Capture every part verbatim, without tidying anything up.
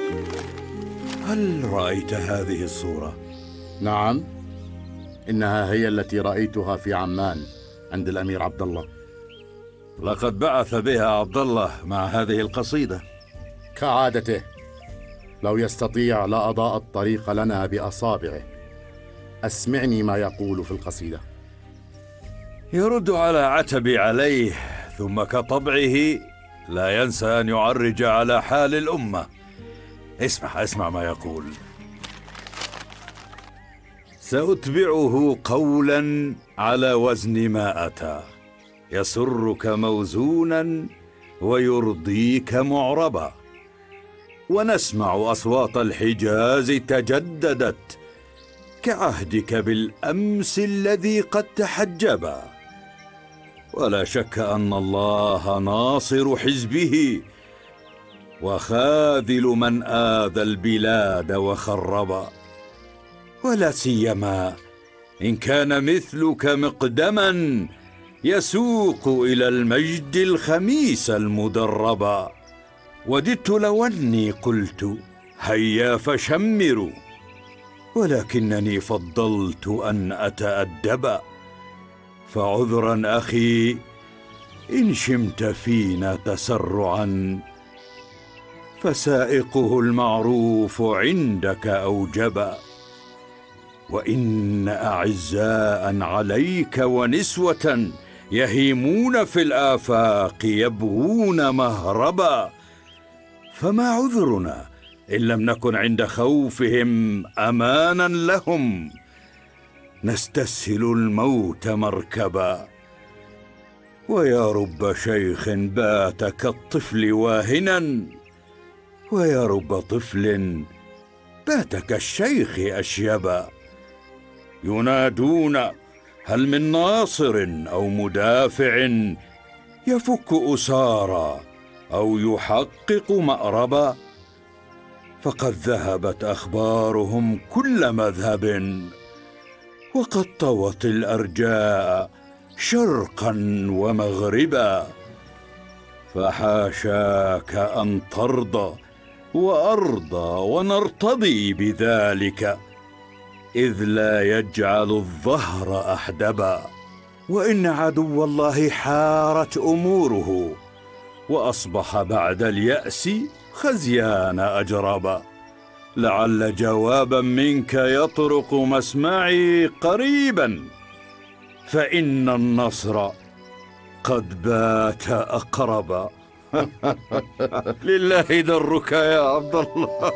هل رأيت هذه الصورة؟ نعم، إنها هي التي رأيتها في عمان عند الأمير عبد الله. لقد بعث بها عبد الله مع هذه القصيدة. كعادته، لو يستطيع لأضاء الطريق لنا بأصابعه. أسمعني ما يقول في القصيدة. يرد على عتبي عليه، ثم كطبعه لا ينسى أن يعرج على حال الأمة. اسمع اسمع ما يقول: سأتبعه قولا على وزن ما أتى، يسرك موزونا ويرضيك معربا، ونسمع أصوات الحجاز تجددت كعهدك بالأمس الذي قد تحجبا، ولا شك أن الله ناصر حزبه وخاذل من آذى البلاد وخربا، ولا سيما إن كان مثلك مقدما يسوق إلى المجد الخميس المدربا. وددت لو أني قلت هيا فشمروا، ولكنني فضلت أن أتأدبا، فعذرا أخي إن شمت فينا تسرعا، فسائقه المعروف عندك أوجبا. وإن أعزاء عليك ونسوة يهيمون في الآفاق يبغون مهربا، فما عذرنا إن لم نكن عند خوفهم أمانا لهم، نستسهل الموت مركبا. ويا رب شيخ بات كالطفل واهنا، ويا رب طفل بات كالشيخ أشيبا. ينادون هل من ناصر أو مدافع يفك أسارا أو يحقق مأربا، فقد ذهبت أخبارهم كل مذهب، وقد طوت الأرجاء شرقا ومغربا. فحاشاك أن ترضى وأرضى ونرتضي بذلك، إذ لا يجعل الظهر أحدبا. وإن عدو الله حارت أموره، وأصبح بعد اليأس خزيان أجربا. لعل جوابا منك يطرق مسمعي قريبا، فإن النصر قد بات أقربا. لله درك يا عبد الله.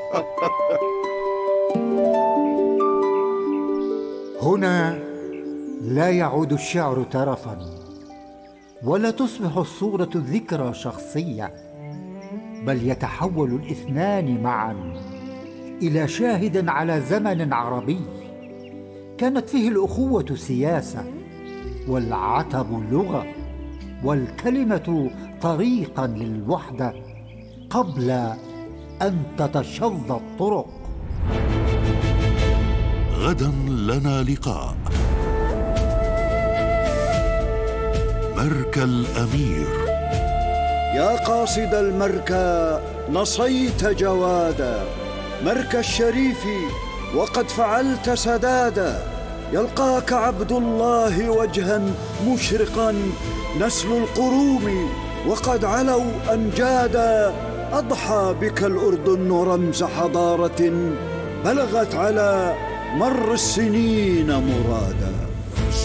هنا لا يعود الشعر ترفا، ولا تصبح الصورة ذكرى شخصية، بل يتحول الاثنان معا إلى شاهد على زمن عربي كانت فيه الأخوة سياسة، والعتب لغة، والكلمة طريقا للوحدة قبل أن تتشظى الطرق. غدا لنا لقاء. مركى الأمير. يا قاصد المركى نصيت جوادا، مركى الشريف وقد فعلت سدادا. يلقاك عبد الله وجها مشرقا، نسل القروم وقد علوا أمجادا. أضحى بك الأردن رمز حضارة بلغت على مر السنين مرادا.